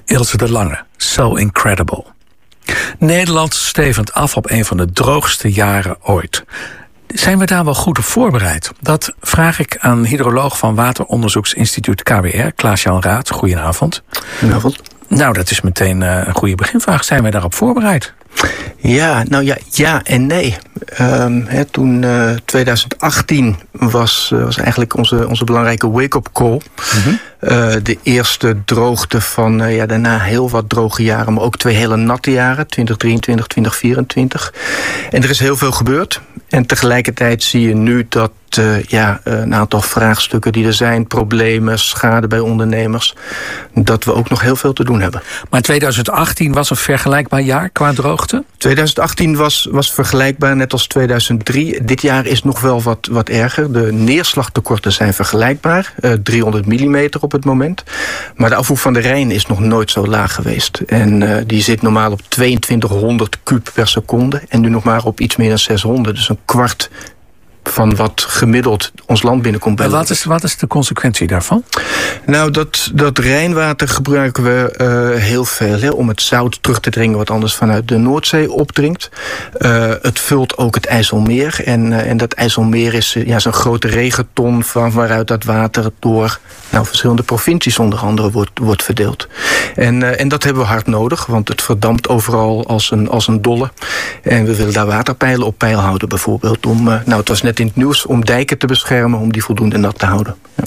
Ilse de Lange, So Incredible. Nederland stevend af op een van de droogste jaren ooit. Zijn we daar wel goed op voorbereid? Dat vraag ik aan hydroloog van Wateronderzoeksinstituut KWR, Klaas-Jan Raad. Goedenavond. Goedenavond. Nou, dat is meteen een goede beginvraag. Zijn wij daarop voorbereid? Ja en nee. Toen 2018 was eigenlijk onze belangrijke wake-up call. Mm-hmm. De eerste droogte van daarna heel wat droge jaren, maar ook 2 hele natte jaren, 2023, 2024. En er is heel veel gebeurd. En tegelijkertijd zie je nu dat een aantal vraagstukken die er zijn, problemen, schade bij ondernemers, dat we ook nog heel veel te doen hebben. Maar 2018 was een vergelijkbaar jaar qua droogte? 2018 was vergelijkbaar, net als 2003. Dit jaar is nog wel wat erger. De neerslagtekorten zijn vergelijkbaar. 300 mm op het moment. Maar de afvoer van de Rijn is nog nooit zo laag geweest. En die zit normaal op 2200 kub per seconde. En nu nog maar op iets meer dan 600. Dus een kwart van wat gemiddeld ons land binnenkomt. Wat is de consequentie daarvan? Nou, dat Rijnwater gebruiken we heel veel om het zout terug te dringen wat anders vanuit de Noordzee opdringt. Het vult ook het IJsselmeer. En dat IJsselmeer is zo'n grote regenton van waaruit dat water door verschillende provincies onder andere wordt verdeeld. En dat hebben we hard nodig, want het verdampt overal als een dolle. En we willen daar waterpeilen op peil houden bijvoorbeeld. Het was net in het nieuws om dijken te beschermen, om die voldoende nat te houden. Ja.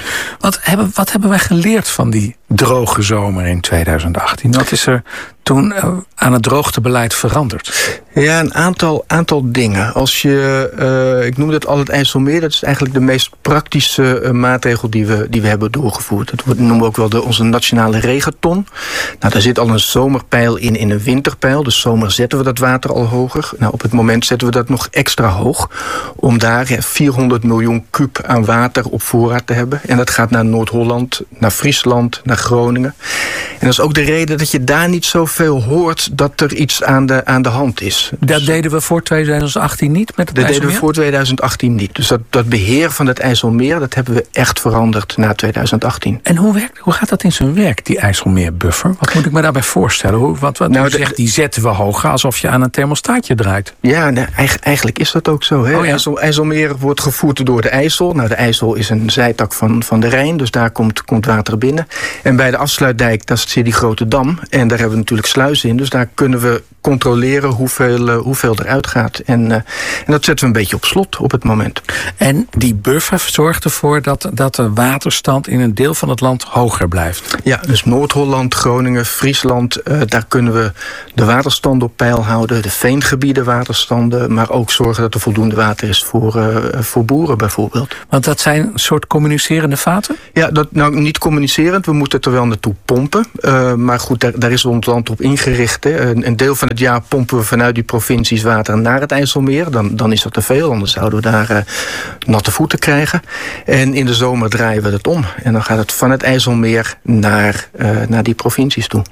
Wat hebben wij geleerd van die droge zomer in 2018? Wat is er toen aan het droogtebeleid veranderd? Ja, een aantal dingen. Als je, ik noem dat al het IJsselmeer, dat is eigenlijk de meest praktische maatregel die we hebben doorgevoerd. Dat noemen we ook wel onze nationale regenton. Nou, daar zit al een zomerpeil in een winterpeil. Dus zomer zetten we dat water al hoger. Nou, op het moment zetten we dat nog extra hoog, om daar 400 miljoen kub aan water op voorraad te hebben. En dat gaat naar Noord-Holland, naar Friesland, naar Groningen. En dat is ook de reden dat je daar niet zoveel hoort dat er iets aan de hand is. Dat deden we voor 2018 niet met het IJsselmeer? Dat deden we voor 2018 niet. Dus dat beheer van het IJsselmeer, dat hebben we echt veranderd na 2018. En hoe gaat dat in zijn werk, die IJsselmeerbuffer? Wat moet ik me daarbij voorstellen? U zegt, die zetten we hoger, alsof je aan een thermostaatje draait. Ja, eigenlijk is dat ook zo. Hè? Oh ja. IJsselmeer wordt gevoerd door de IJssel. Nou, de IJssel is een zijtak van de Rijn, dus daar komt water binnen. En bij de afsluitdijk, daar zit die grote dam. En daar hebben we natuurlijk sluizen in, dus daar kunnen we controleren hoeveel eruit gaat. En dat zetten we een beetje op slot op het moment. En die buffer zorgt ervoor dat de waterstand in een deel van het land hoger blijft? Ja, dus Noord-Holland, Groningen, Friesland, daar kunnen we de waterstand op peil houden, de veengebieden waterstanden, maar ook zorgen dat er voldoende water is voor boeren bijvoorbeeld. Want dat zijn een soort communicerende vaten? Ja, niet communicerend, we moeten het er wel naartoe pompen. Maar goed, daar is ons land op ingericht. Hè. Een deel van het jaar pompen we vanuit die provincies water naar het IJsselmeer. Dan is dat te veel, anders zouden we daar natte voeten krijgen. En in de zomer draaien we het om. En dan gaat het van het IJsselmeer naar die provincies toe.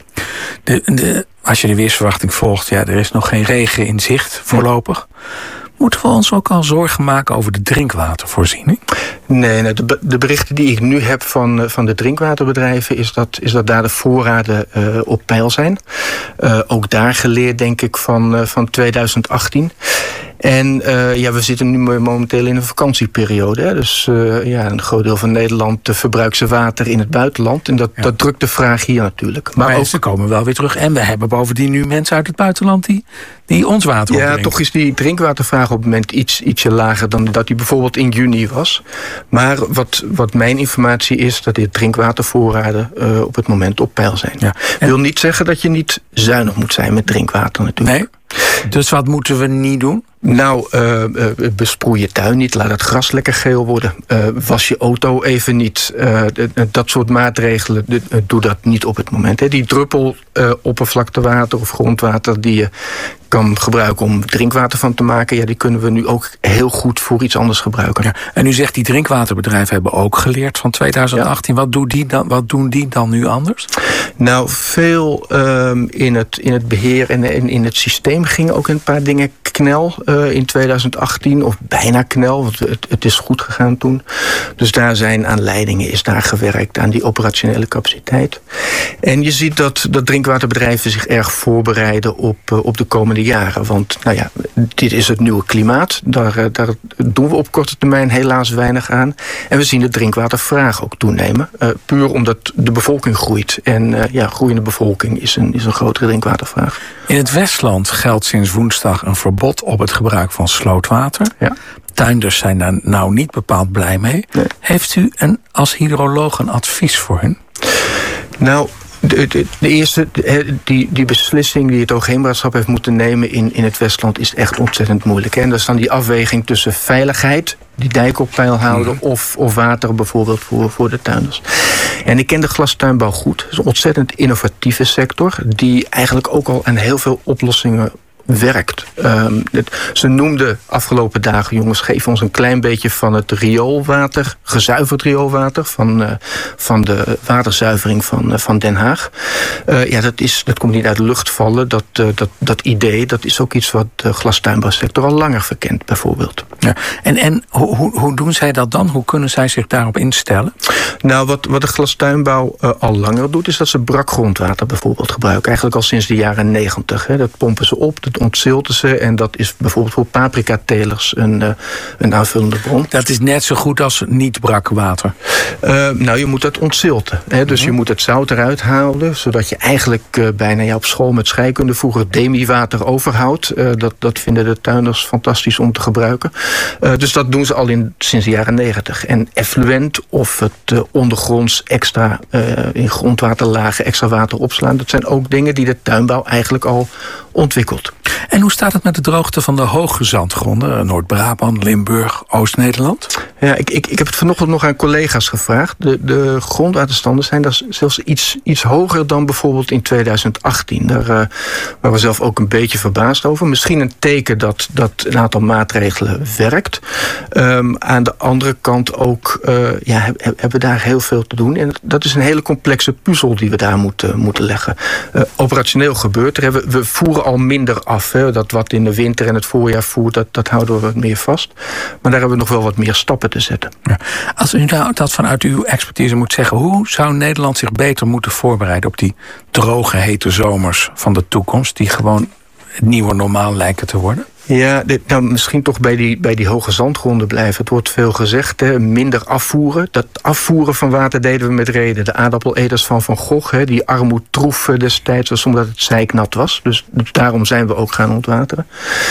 Als je de weersverwachting volgt, er is nog geen regen in zicht voorlopig. Moeten we ons ook al zorgen maken over de drinkwatervoorziening? Nee, de berichten die ik nu heb van de drinkwaterbedrijven is dat daar de voorraden op peil zijn. Ook daar geleerd, denk ik, van 2018. En we zitten nu momenteel in een vakantieperiode. Hè? Dus een groot deel van Nederland verbruikt zijn water in het buitenland. En dat drukt de vraag hier natuurlijk. Maar ook, ze komen wel weer terug. En we hebben bovendien nu mensen uit het buitenland die ons water opbrengen. Ja, toch is die drinkwatervraag op het moment ietsje lager dan dat die bijvoorbeeld in juni was. Maar wat mijn informatie is, dat die drinkwatervoorraden op het moment op peil zijn. Ja. Wil niet zeggen dat je niet zuinig moet zijn met drinkwater natuurlijk. Nee. Dus wat moeten we niet doen? Nou, besproei je tuin niet. Laat het gras lekker geel worden. Was je auto even niet. Dat soort maatregelen, doe dat niet op het moment. Hè. Die druppel oppervlaktewater of grondwater die je kan gebruiken om drinkwater van te maken, die kunnen we nu ook heel goed voor iets anders gebruiken. Ja. En u zegt die drinkwaterbedrijven hebben ook geleerd van 2018. Ja. Wat doen die dan nu anders? Nou, veel in het beheer en in het systeem gingen ook een paar dingen knel in 2018. Of bijna knel, want het is goed gegaan toen. Dus daar zijn aan leidingen, is daar gewerkt aan die operationele capaciteit. En je ziet dat drinkwaterbedrijven zich erg voorbereiden op de komende jaren. Want dit is het nieuwe klimaat. Daar doen we op korte termijn helaas weinig aan. En we zien de drinkwatervraag ook toenemen. Puur omdat de bevolking groeit. En groeiende bevolking is een grotere drinkwatervraag. In het Westland geldt sinds woensdag een verbod op het gebruik van slootwater. Ja. Tuinders zijn daar nou niet bepaald blij mee. Nee. Heeft u als hydroloog een advies voor hen? Nou, de eerste, die beslissing die het Oogheemraadschap heeft moeten nemen in het Westland is echt ontzettend moeilijk. En dat is dan die afweging tussen veiligheid, die dijk op peil houden, of water bijvoorbeeld voor de tuinders. En ik ken de glastuinbouw goed. Het is een ontzettend innovatieve sector die eigenlijk ook al aan heel veel oplossingen werkt. Ze noemden afgelopen dagen, jongens, geef ons een klein beetje van het rioolwater, gezuiverd rioolwater van de waterzuivering van Den Haag. Dat komt niet uit de lucht vallen. Dat idee, dat is ook iets wat de glastuinbouwsector al langer verkent, bijvoorbeeld. Ja. En hoe doen zij dat dan? Hoe kunnen zij zich daarop instellen? Nou, wat de glastuinbouw al langer doet, is dat ze brak grondwater bijvoorbeeld gebruiken. Eigenlijk al sinds de jaren 90. Dat pompen ze op, dat ontzilten ze. En dat is bijvoorbeeld voor paprikatelers een aanvullende bron. Dat is net zo goed als niet brak water? Je moet dat ontzilten. Dus je moet het zout eruit halen, zodat je eigenlijk bijna op school met scheikunde vroeger demi-water overhoudt. Dat vinden de tuinders fantastisch om te gebruiken. Dus dat doen ze al sinds de jaren 90. En effluent of het ondergronds extra in grondwaterlagen extra water opslaan, dat zijn ook dingen die de tuinbouw eigenlijk al ontwikkelt. En hoe staat het met de droogte van de hoge zandgronden? Noord-Brabant, Limburg, Oost-Nederland? Ja, ik heb het vanochtend nog aan collega's gevraagd. De grondwaterstanden zijn daar zelfs iets hoger dan bijvoorbeeld in 2018. Daar waren we zelf ook een beetje verbaasd over. Misschien een teken dat een aantal maatregelen werkt. Aan de andere kant ook hebben we daar heel veel te doen. En dat is een hele complexe puzzel die we daar moeten leggen. Operationeel gebeurt er. We voeren al minder af. Dat wat in de winter en het voorjaar voert, dat houden we wat meer vast. Maar daar hebben we nog wel wat meer stappen te zetten. Ja. Als u nou dat vanuit uw expertise moet zeggen, hoe zou Nederland zich beter moeten voorbereiden op die droge, hete zomers van de toekomst, die gewoon het nieuwe normaal lijken te worden? Ja, misschien toch bij die hoge zandgronden blijven. Het wordt veel gezegd, minder afvoeren. Dat afvoeren van water deden we met reden. De aardappeleters van Van Gogh, die armoedtroef destijds was omdat het zeiknat was. Dus daarom zijn we ook gaan ontwateren.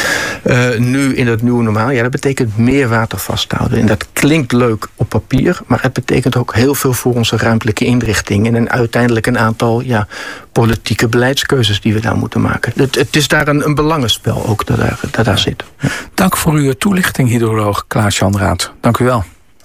Nu in het nieuwe normaal, dat betekent meer water vasthouden. En dat klinkt leuk op papier, maar het betekent ook heel veel voor onze ruimtelijke inrichting. En uiteindelijk een aantal politieke beleidskeuzes die we daar moeten maken. Het is daar een belangenspel ook dat daar zit. Ja. Dank voor uw toelichting, hydroloog Klaas-Jan Raad. Dank u wel.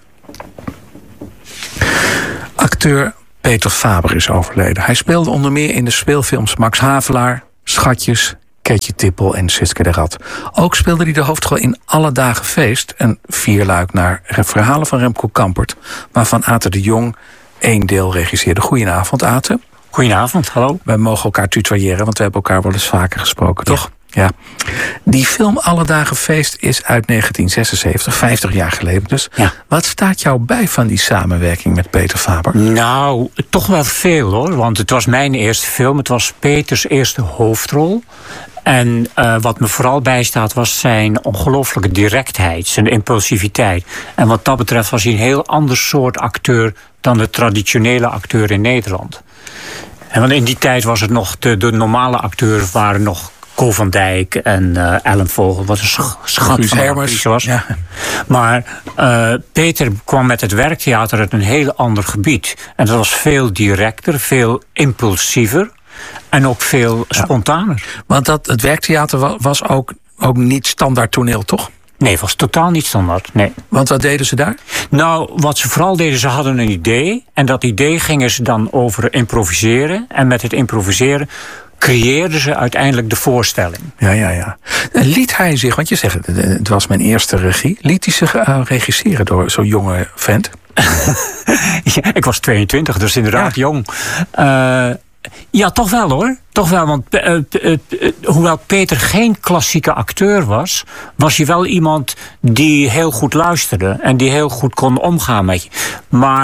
Acteur Peter Faber is overleden. Hij speelde onder meer in de speelfilms Max Havelaar, Schatjes, Keetje Tippel en Siske de Rat. Ook speelde hij de hoofdrol in Alle Dagen Feest, een vierluik naar verhalen van Remco Kampert, waarvan Ate de Jong 1 deel regisseerde. Goedenavond, Ate. Goedenavond, hallo. Wij mogen elkaar tutoyeren, want we hebben elkaar wel eens vaker gesproken, toch? Ja. Die film Alle Dagen Feest is uit 1976, 50 jaar geleden dus. Ja. Wat staat jou bij van die samenwerking met Peter Faber? Nou, toch wel veel hoor, want het was mijn eerste film. Het was Peters eerste hoofdrol. En wat me vooral bijstaat was zijn ongelooflijke directheid, zijn impulsiviteit. En wat dat betreft was hij een heel ander soort acteur dan de traditionele acteur in Nederland. En want in die tijd was het nog de normale acteurs waren nog Co van Dijk en Ellen Vogel, wat een schat van Hermers was. Ja. Maar Peter kwam met het werktheater uit een heel ander gebied. En dat was veel directer, veel impulsiever en ook veel spontaner. Want het werktheater was ook niet standaard toneel, toch? Nee, het was totaal niet standaard, nee. Want wat deden ze daar? Nou, wat ze vooral deden, ze hadden een idee. En dat idee gingen ze dan over improviseren. En met het improviseren creëerden ze uiteindelijk de voorstelling. Ja. Liet hij zich, want je zegt, het was mijn eerste regie. Liet hij zich regisseren door zo'n jonge vent? Ja, ik was 22, dus inderdaad jong. Ja, toch wel hoor. Toch wel, want hoewel Peter geen klassieke acteur was, was hij wel iemand die heel goed luisterde en die heel goed kon omgaan met je. Maar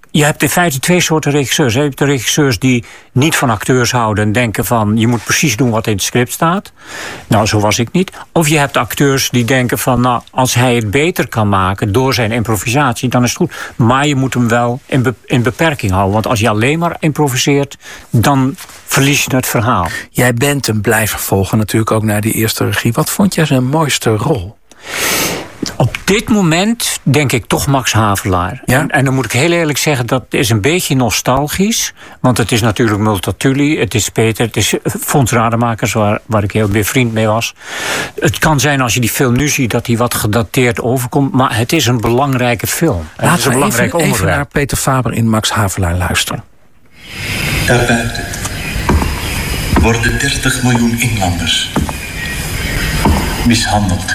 je hebt in feite 2 soorten regisseurs. Je hebt de regisseurs die niet van acteurs houden en denken van je moet precies doen wat in het script staat. Nou, zo was ik niet. Of je hebt acteurs die denken van nou, als hij het beter kan maken door zijn improvisatie, dan is het goed. Maar je moet hem wel in beperking houden. Want als je alleen maar improviseert, dan verlies je het verhaal. Jij bent hem blijven volgen natuurlijk ook naar die eerste regie. Wat vond jij zijn mooiste rol? Op dit moment denk ik toch Max Havelaar. Ja? En dan moet ik heel eerlijk zeggen, dat is een beetje nostalgisch. Want het is natuurlijk Multatuli, het is Peter, het is Fons Rademakers, waar ik heel bevriend mee was. Het kan zijn als je die film nu ziet dat hij wat gedateerd overkomt. Maar het is een belangrijke film. Het is een belangrijk onderwerp. Even naar Peter Faber in Max Havelaar luisteren. Daarbuiten worden 30 miljoen inlanders mishandeld,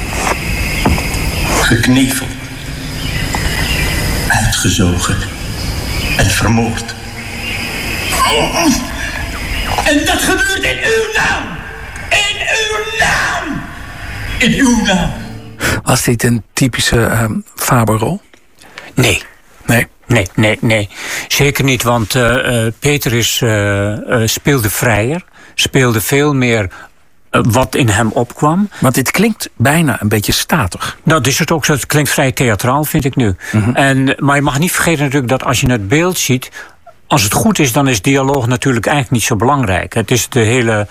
gekneveld, uitgezogen en vermoord. En dat gebeurt in uw naam! In uw naam! In uw naam! Was dit een typische Faber-rol? Nee. Nee? Nee. Zeker niet, want Peter speelde vrijer. Speelde veel meer wat in hem opkwam. Want dit klinkt bijna een beetje statig. Nou, dat is het ook zo. Het klinkt vrij theatraal, vind ik nu. Mm-hmm. Maar je mag niet vergeten natuurlijk dat als je het beeld ziet, als het goed is, dan is dialoog natuurlijk eigenlijk niet zo belangrijk. Het is de hele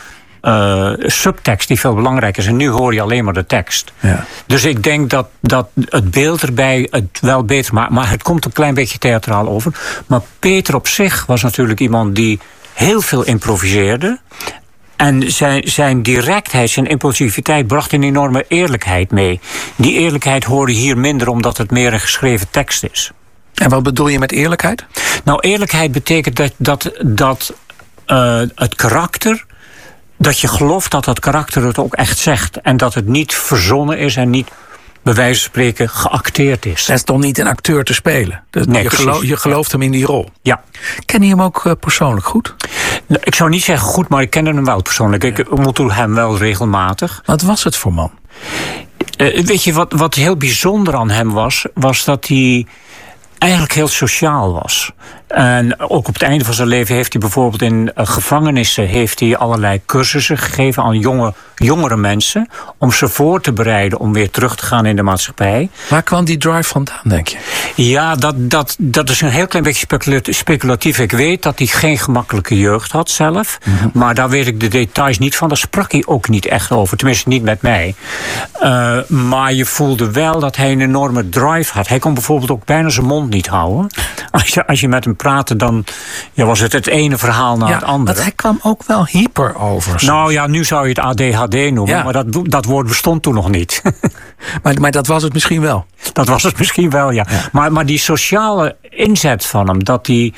subtekst die veel belangrijker is. En nu hoor je alleen maar de tekst. Ja. Dus ik denk dat het beeld erbij het wel beter maakt. Maar het komt een klein beetje theatraal over. Maar Peter op zich was natuurlijk iemand die heel veel improviseerde. En zijn directheid, zijn impulsiviteit bracht een enorme eerlijkheid mee. Die eerlijkheid hoor je hier minder omdat het meer een geschreven tekst is. En wat bedoel je met eerlijkheid? Nou, eerlijkheid betekent dat het karakter, dat je gelooft dat dat karakter het ook echt zegt. En dat het niet verzonnen is en niet, bij wijze van spreken, geacteerd is. Dat is toch niet een acteur te spelen? Nee, je gelooft hem in die rol? Ja. Ken je hem ook persoonlijk goed? Nou, ik zou niet zeggen goed, maar ik kende hem wel persoonlijk. Ik ontmoette hem wel regelmatig. Wat was het voor man? Weet je, wat heel bijzonder aan hem was dat hij eigenlijk heel sociaal was. En ook op het einde van zijn leven heeft hij bijvoorbeeld in gevangenissen allerlei cursussen gegeven aan jongere mensen om ze voor te bereiden om weer terug te gaan in de maatschappij. Waar kwam die drive vandaan, denk je? Ja, dat is een heel klein beetje speculatief. Ik weet dat hij geen gemakkelijke jeugd had zelf. Mm-hmm. Maar daar weet ik de details niet van. Daar sprak hij ook niet echt over. Tenminste, niet met mij. Maar je voelde wel dat hij een enorme drive had. Hij kon bijvoorbeeld ook bijna zijn mond niet houden. Als je met hem praatte, dan was het ene verhaal na het andere. Want hij kwam ook wel hyper over. Soms. Nou ja, nu zou je het ADHD noemen. Ja. Maar dat woord bestond toen nog niet. maar dat was het misschien wel. Dat was het misschien wel, ja. Maar die sociale inzet van hem, dat hij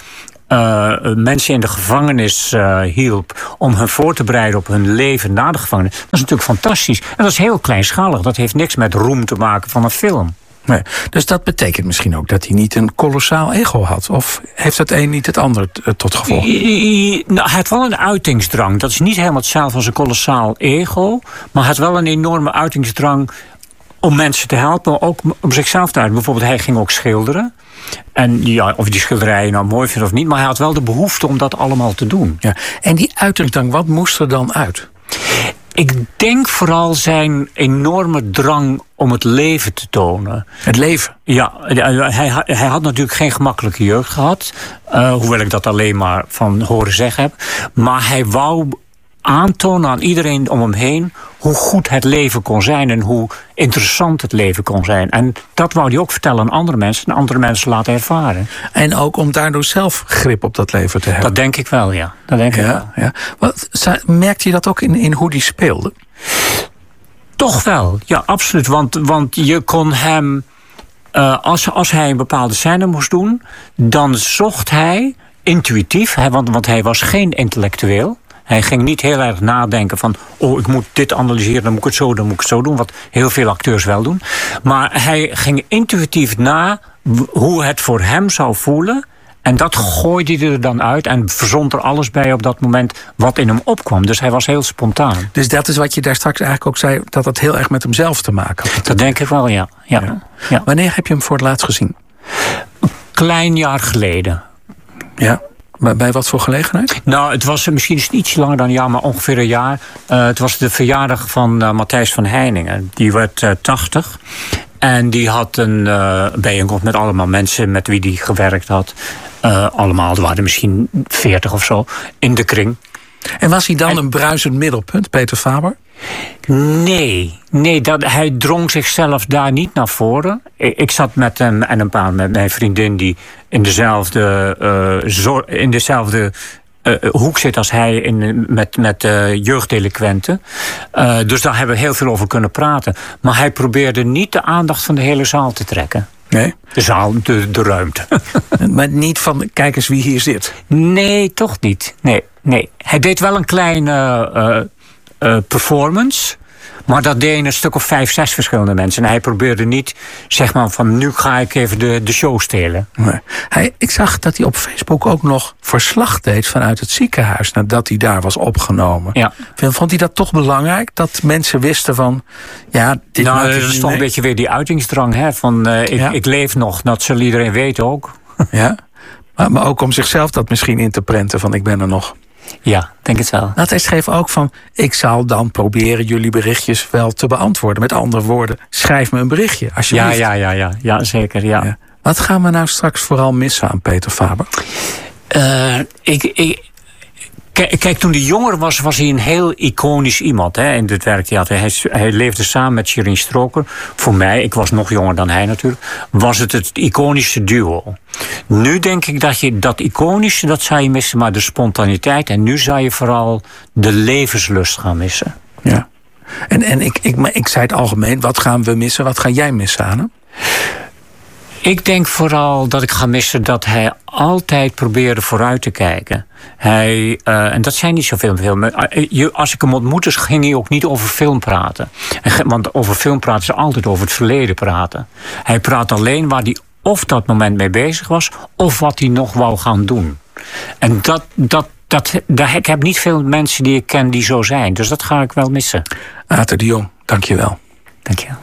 mensen in de gevangenis hielp om hen voor te bereiden op hun leven na de gevangenis, dat is natuurlijk fantastisch. En dat is heel kleinschalig. Dat heeft niks met roem te maken van een film. Nee. Dus dat betekent misschien ook dat hij niet een kolossaal ego had? Of heeft het een niet het ander tot gevolg? Hij had wel een uitingsdrang. Dat is niet helemaal hetzelfde als een kolossaal ego. Maar hij had wel een enorme uitingsdrang om mensen te helpen. Maar ook om zichzelf te uiten. Bijvoorbeeld, hij ging ook schilderen. En ja, of je die schilderijen nou mooi vindt of niet. Maar hij had wel de behoefte om dat allemaal te doen. Ja. En die uitingsdrang, wat moest er dan uit? Ik denk vooral zijn enorme drang om het leven te tonen. Het leven? Ja, hij had natuurlijk geen gemakkelijke jeugd gehad. Hoewel ik dat alleen maar van horen zeggen heb. Maar hij wou aantonen aan iedereen om hem heen hoe goed het leven kon zijn en hoe interessant het leven kon zijn. En dat wou hij ook vertellen aan andere mensen en andere mensen laten ervaren. En ook om daardoor zelf grip op dat leven te hebben. Dat denk ik wel, ja. Dat denk ik wel. Ja. Merkte je dat ook in hoe hij speelde? Toch wel, ja, absoluut. Want je kon hem, als hij een bepaalde scène moest doen, dan zocht hij intuïtief, want hij was geen intellectueel. Hij ging niet heel erg nadenken van, ik moet dit analyseren, dan moet ik het zo doen, wat heel veel acteurs wel doen. Maar hij ging intuïtief na hoe het voor hem zou voelen. En dat gooide hij er dan uit en verzond er alles bij op dat moment wat in hem opkwam. Dus hij was heel spontaan. Dus dat is wat je daar straks eigenlijk ook zei, dat het heel erg met hemzelf te maken had. Dat denk ik wel, ja. Wanneer heb je hem voor het laatst gezien? klein jaar geleden. Ja. Maar bij wat voor gelegenheid? Nou, het was misschien iets langer dan een jaar, maar ongeveer een jaar. Het was de verjaardag van Matthijs van Heiningen. Die werd 80. En die had een bijeenkomst met allemaal mensen met wie die gewerkt had. Allemaal, er waren misschien 40 of zo, in de kring. En was hij dan een bruisend middelpunt, Peter Faber? Nee, hij drong zichzelf daar niet naar voren. Ik zat met hem en met mijn vriendin die in dezelfde hoek zit als hij met jeugddelinquenten. Dus daar hebben we heel veel over kunnen praten. Maar hij probeerde niet de aandacht van de hele zaal te trekken. Nee? De zaal, de ruimte. Maar niet van, kijk eens wie hier zit. Nee, toch niet. Nee. Hij deed wel een kleine performance. Maar dat deden een stuk of 5, 6 verschillende mensen. En hij probeerde niet, zeg maar, van nu ga ik even de show stelen. Nee. Ik zag dat hij op Facebook ook nog verslag deed vanuit het ziekenhuis nadat hij daar was opgenomen. Ja. Vond hij dat toch belangrijk? Dat mensen wisten van, ja, dit dat is toch een beetje weer die uitingsdrang, hè? Van ik leef nog, dat zal iedereen weten ook. Ja, maar ook om zichzelf dat misschien in te prenten van ik ben er nog. Ja, denk het wel. Hij schreef ook van, ik zal dan proberen jullie berichtjes wel te beantwoorden. Met andere woorden, schrijf me een berichtje, alsjeblieft. Ja, zeker, ja. Wat gaan we nou straks vooral missen aan Peter Faber? Kijk, toen hij jonger was hij een heel iconisch iemand, hè, in het werktheater. Hij leefde samen met Sherine Stroker. Voor mij, ik was nog jonger dan hij natuurlijk, was het iconische duo. Nu denk ik dat je dat iconische, dat zou je missen, maar de spontaniteit. En nu zou je vooral de levenslust gaan missen. Ja. En ik zei het algemeen, wat gaan we missen? Wat ga jij missen aan hem? Ik denk vooral dat ik ga missen dat hij altijd probeerde vooruit te kijken. En dat zijn niet zoveel filmen. Als ik hem ontmoette, ging hij ook niet over film praten. Want over film praten is altijd over het verleden praten. Hij praat alleen waar hij of dat moment mee bezig was, of wat hij nog wou gaan doen. En ik heb niet veel mensen die ik ken die zo zijn. Dus dat ga ik wel missen. Ater de Jong, dank je wel. Dank je wel.